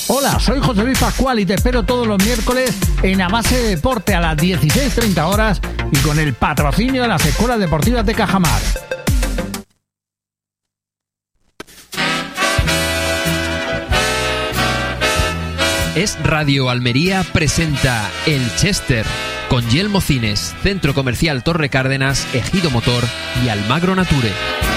Hola, soy José Luis Pascual y te espero todos los miércoles en A Base de Deporte a las 16:30 horas y con el patrocinio de las Escuelas Deportivas de Cajamar. Es Radio Almería presenta El Chester con Yelmo Cines, Centro Comercial Torre Cárdenas, Ejido Motor y Almagro Nature.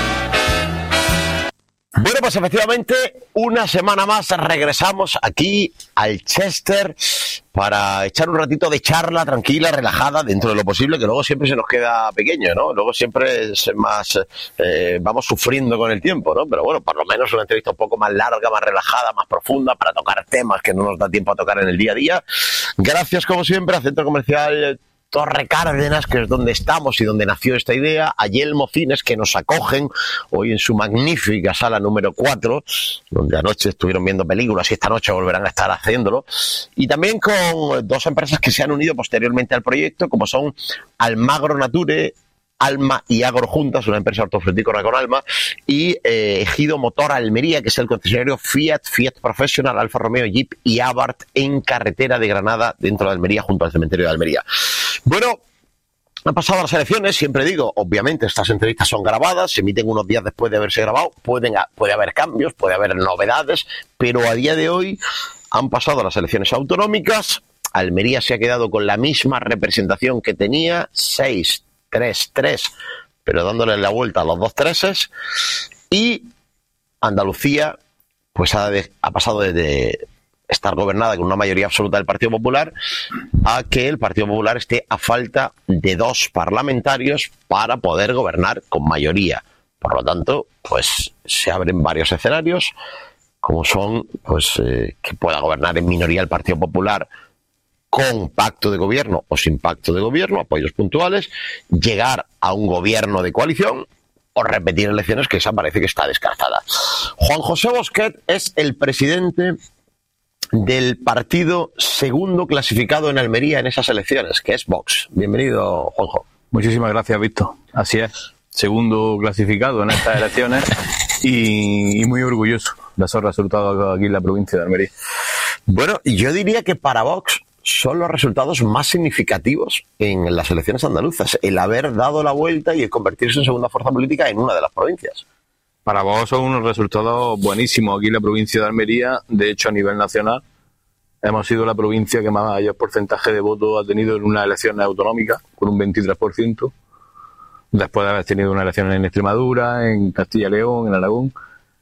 Bueno, pues efectivamente, una semana más regresamos aquí al Chester para echar un ratito de charla tranquila, relajada, dentro de lo posible, que luego siempre se nos queda pequeño, ¿no? Luego siempre es más, vamos sufriendo con el tiempo, ¿no? Pero bueno, por lo menos una entrevista un poco más larga, más relajada, más profunda, para tocar temas que no nos da tiempo a tocar en el día a día. Gracias, como siempre, al Centro Comercial Torre Cárdenas, que es donde estamos y donde nació esta idea, a Yelmo Cines, que nos acogen hoy en su magnífica sala número 4, donde anoche estuvieron viendo películas y esta noche volverán a estar haciéndolo, y también con dos empresas que se han unido posteriormente al proyecto, como son Almagro Nature, Alma y Agro juntas, una empresa hortofrutícola con Alma, y Ejido Motor Almería, que es el concesionario Fiat Professional, Alfa Romeo, Jeep y Abarth en carretera de Granada, dentro de Almería, junto al cementerio de Almería. Bueno, han pasado las elecciones, siempre digo, obviamente estas entrevistas son grabadas, se emiten unos días después de haberse grabado, puede haber cambios, puede haber novedades, pero a día de hoy han pasado las elecciones autonómicas, Almería se ha quedado con la misma representación que tenía, 6-3-3, pero dándole la vuelta a los dos treses, y Andalucía pues ha pasado de estar gobernada con una mayoría absoluta del Partido Popular a que el Partido Popular esté a falta de 2 parlamentarios para poder gobernar con mayoría. Por lo tanto, pues se abren varios escenarios, como son pues que pueda gobernar en minoría el Partido Popular con pacto de gobierno o sin pacto de gobierno, apoyos puntuales, llegar a un gobierno de coalición o repetir elecciones, que esa parece que está descartada. Juan José Bosquet es el presidente del partido segundo clasificado en Almería en esas elecciones, que es Vox. Bienvenido, Juanjo. Muchísimas gracias, Víctor. Así es, segundo clasificado en estas elecciones y muy orgulloso de esos resultados aquí en la provincia de Almería. Bueno, yo diría que para Vox son los resultados más significativos en las elecciones andaluzas, el haber dado la vuelta y el convertirse en segunda fuerza política en una de las provincias. Para vos son unos resultados buenísimos aquí en la provincia de Almería. De hecho, a nivel nacional, hemos sido la provincia que mayor porcentaje de votos ha tenido en unas elecciones autonómicas, con un 23%, después de haber tenido unas elecciones en Extremadura, en Castilla y León, en Aragón.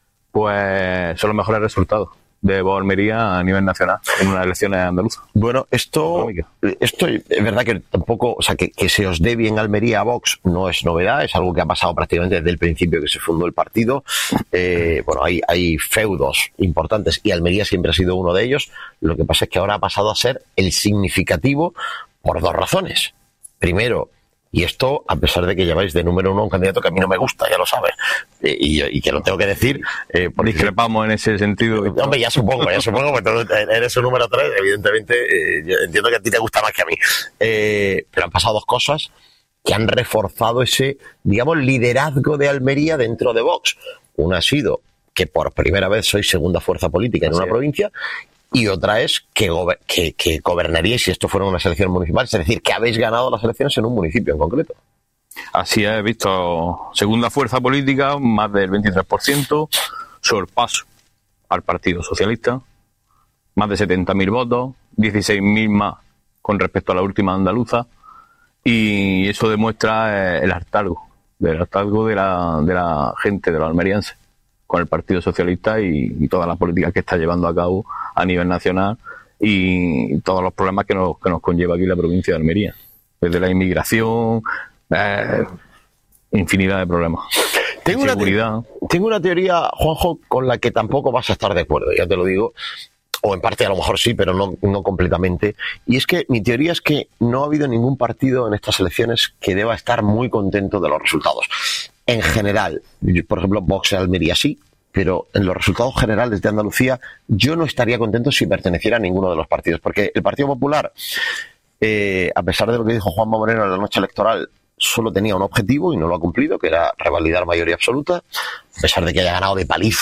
Pues son los mejores resultados de Vox Almería a nivel nacional en unas elecciones andaluzas. Bueno, esto es verdad que tampoco, o sea, que se os dé bien Almería a Vox no es novedad, es algo que ha pasado prácticamente desde el principio que se fundó el partido. Bueno, hay feudos importantes y Almería siempre ha sido uno de ellos. Lo que pasa es que ahora ha pasado a ser el significativo por 2 razones. Primero, y esto a pesar de que lleváis de número 1 a un candidato que a mí no me gusta, ya lo sabes, y que lo tengo que decir. Discrepamos en ese sentido. Hombre, ya supongo, porque tú eres un número 3, evidentemente, yo entiendo que a ti te gusta más que a mí. Pero han pasado 2 cosas que han reforzado ese, digamos, liderazgo de Almería dentro de Vox. Una ha sido que por primera vez sois segunda fuerza política en una provincia, y otra es que gobernaríais si esto fuera unas elecciones municipales, es decir, que habéis ganado las elecciones en un municipio en concreto. Así es, visto, segunda fuerza política, más del 23%, sorpaso al Partido Socialista, más de 70.000 votos, 16.000 más con respecto a la última andaluza, y eso demuestra el hartazgo de la gente, de los almerienses, con el Partido Socialista y todas las políticas que está llevando a cabo a nivel nacional y todos los problemas que nos conlleva aquí la provincia de Almería, desde la inmigración, infinidad de problemas. Tengo una teoría, Juanjo, con la que tampoco vas a estar de acuerdo, ya te lo digo, o en parte a lo mejor sí, pero no completamente, y es que mi teoría es que no ha habido ningún partido en estas elecciones que deba estar muy contento de los resultados. En general, por ejemplo, Vox en Almería sí, pero en los resultados generales de Andalucía yo no estaría contento si perteneciera a ninguno de los partidos, porque el Partido Popular, a pesar de lo que dijo Juanma Moreno en la noche electoral, solo tenía un objetivo y no lo ha cumplido, que era revalidar mayoría absoluta, a pesar de que haya ganado de paliza